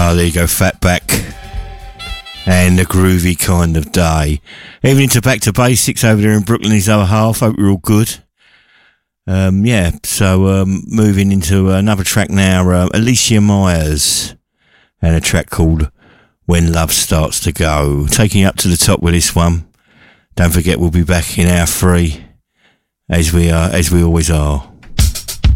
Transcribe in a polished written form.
There you go, Fatback. And a groovy kind of day. Evening to Back to Basics over there in Brooklyn, his other half. Hope you're all good. Moving into another track now. Alicia Myers. And a track called When Love Starts to Go. Taking you up to the top with this one. Don't forget, we'll be back in hour 3. As we always are.